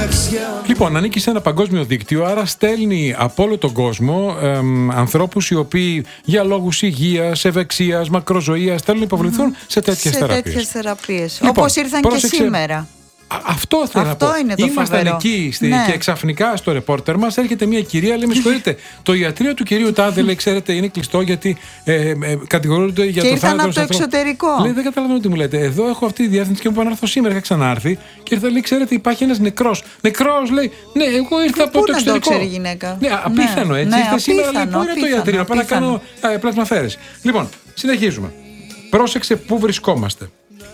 Λοιπόν, ανήκει σε ένα παγκόσμιο δίκτυο, άρα στέλνει από όλο τον κόσμο ανθρώπους οι οποίοι για λόγους υγείας, ευεξίας, μακροζωίας θέλουν να υποβληθούν σε τέτοιες θεραπείες. Λοιπόν, όπως ήρθαν και σήμερα. Αυτό θέλω να πω. Ήμασταν εκεί και ξαφνικά στο ρεπόρτερ μας έρχεται μια κυρία, λέει: με συγχωρείτε, το ιατρείο του κυρίου Τάδε, λέει, ξέρετε, είναι κλειστό γιατί κατηγορούνται για το θάνατο. Και ήρθαν από το εξωτερικό. Λέει: δεν καταλαβαίνω τι μου λέτε. Εδώ έχω αυτή τη διεύθυνση και μου είπαν να έρθω σήμερα. Είχα ξανάρθει και ήρθα, λέει: ξέρετε, υπάρχει ένας νεκρός. Νεκρός, λέει: ναι, εγώ ήρθα από το εξωτερικό. Πού να το ξέρει η γυναίκα. Ναι, απίθανο έτσι. Ήρθα σήμερα, λέει: πού είναι το ιατρείο, να πάω να κάνω πλασμαφέρεση. Λοιπόν, συνεχίζουμε. Πρόσεξε πού βρισκόμαστε.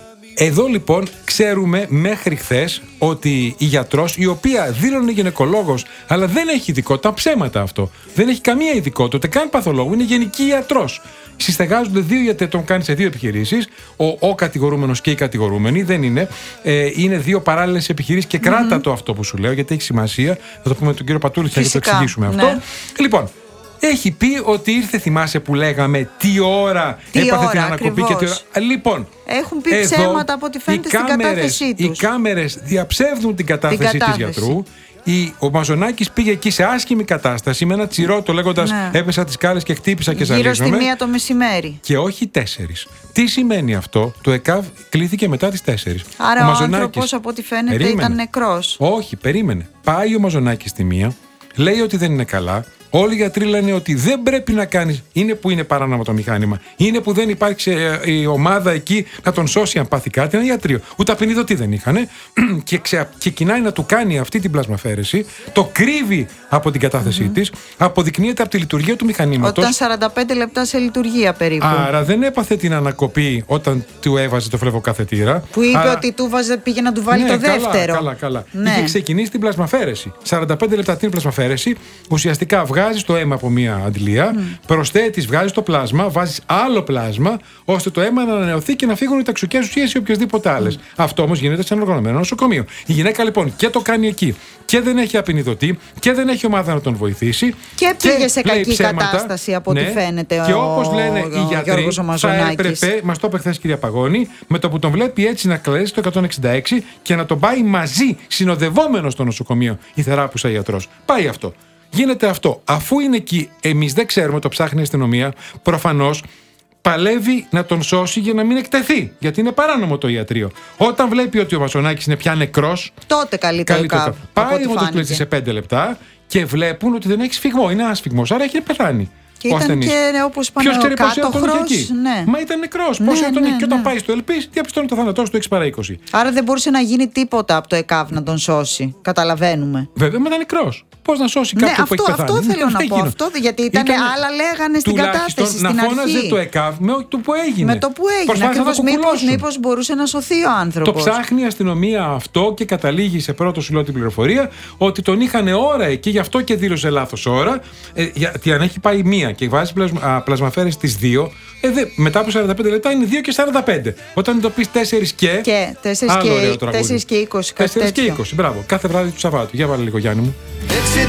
Εδώ λοιπόν ξέρουμε μέχρι χθες ότι η γιατρός, η οποία δήλωνε γυναικολόγος, αλλά δεν έχει ειδικότητα, ψέματα αυτό. Δεν έχει καμία ειδικότητα, ούτε καν παθολόγου, είναι γενική ιατρός. Συστεγάζονται δύο γιατροί, τον κάνει σε δύο επιχειρήσεις. Ο κατηγορούμενος και η κατηγορούμενη δεν είναι. Είναι δύο παράλληλες επιχειρήσεις και κράτα το αυτό που σου λέω, γιατί έχει σημασία. Θα το πούμε τον κύριο Πατούλη και θα το εξηγήσουμε αυτό. Λοιπόν. Έχει πει ότι ήρθε, θυμάσαι που λέγαμε τι ώρα έπαθε την ανακοπή και τι ώρα. Λοιπόν, έχουν πει ψέματα από ό,τι φαίνεται στην κατάθεσή τους. Οι κάμερες διαψεύδουν την κατάθεση της γιατρού. Ο Μαζονάκης πήγε εκεί σε άσχημη κατάσταση με ένα τσιρότο λέγοντας έπεσα τις σκάλες και χτύπησα και ζαλίζομαι. Γύρω στη 1 το μεσημέρι. Και όχι 4. Τι σημαίνει αυτό? Το ΕΚΑΒ κλήθηκε μετά τις 4. Άρα ο άνθρωπος από ό,τι φαίνεται ήταν νεκρός. Όχι, περίμενε. Πάει ο Μαζονάκης στη 1, λέει ότι δεν είναι καλά. Όλοι οι γιατροί λένε ότι δεν πρέπει να κάνεις. Είναι που είναι παράνομο το μηχάνημα. Είναι που δεν υπάρχει η ομάδα εκεί να τον σώσει αν πάθει κάτι. Ένα ιατρείο. Ούτε απεινιδωτή δεν είχαν. Και ξεκινάει να του κάνει αυτή την πλασμαφέρεση. Το κρύβει από την κατάθεσή της. Αποδεικνύεται από τη λειτουργία του μηχανήματος. Όταν 45 λεπτά σε λειτουργία περίπου. Άρα δεν έπαθε την ανακοπή όταν του έβαζε το φλεβοκαθετήρα. Που είπε ότι πήγε να του βάλει το δεύτερο. Καλά. Είχε ξεκινήσει την πλασμαφέρεση. 45 λεπτά την πλασμαφέρεση. Ουσιαστικά βγάζεις το αίμα από μία αντιλία, προσθέτεις, βγάζεις το πλάσμα, βάζεις άλλο πλάσμα, ώστε το αίμα να ανανεωθεί και να φύγουν οι τοξικές ουσίες ή οποιασδήποτε άλλες. Αυτό όμως γίνεται σε ένα οργανωμένο νοσοκομείο. Η γυναίκα λοιπόν και το κάνει εκεί και δεν έχει απεινιδωτή και δεν έχει ομάδα να τον βοηθήσει. Και πήγε σε κακή κατάσταση από ό,τι φαίνεται. Και όπως λένε οι γιατροί, θα έπρεπε, μας το είπε χθες κυρία Παγώνη, με το που τον βλέπει έτσι να κλαίσει το 166 και να τον πάει μαζί, συνοδευόμενο στο νοσοκομείο, η θεράπουσα ιατρός. Πάει αυτό. Γίνεται αυτό. Αφού είναι εκεί, εμείς δεν ξέρουμε, το ψάχνει η αστυνομία, προφανώς παλεύει να τον σώσει για να μην εκτεθεί. Γιατί είναι παράνομο το ιατρείο. Όταν βλέπει ότι ο Μαζονάκης είναι πια νεκρός, τότε καλύτερο. Πάει ο μοτοκλέτη σε 5 λεπτά και βλέπουν ότι δεν έχει σφιγμό. Είναι άσφιγμος, άρα έχει πεθάνει. Και ήταν και όπως είπαμε ο κάτοχρος. Μα ήταν νεκρός. Πόσο τον είχε. Και όταν πάει στο ΕΛΠΙΣ, διαπιστώνει το θάνατό του 6/20. Άρα δεν μπορούσε να γίνει τίποτα από το ΕΚΑΒ να τον σώσει. Καταλαβαίνουμε. Βέβαια, μα ήταν νεκρός. Πώς να σώσει κάποιον που έχει πεθάνει? Αυτό θέλω να πω. Αυτό, γιατί άλλα λέγανε στην κατάσταση στην αρχή. Να φώναζε το ΕΚΑΒ με το που έγινε. Με το που έγινε. Ακριβώς, μήπως μπορούσε να σωθεί ο άνθρωπος. Το ψάχνει η αστυνομία αυτό και καταλήγει σε πρώτο σου λέω την πληροφορία ότι τον είχαν ώρα εκεί, γι' αυτό και δήλωσε λάθος ώρα. Γιατί αν έχει πάει 1 και βάζει πλασμαφέρες στις 2, μετά από 45 λεπτά είναι 2 και 45. Όταν το πεις 4 και. 4 και 20. 4 και 20, μπράβο. Κάθε βράδυ του Σαββάτου. Για βάλε λίγο, Γιάννη μου.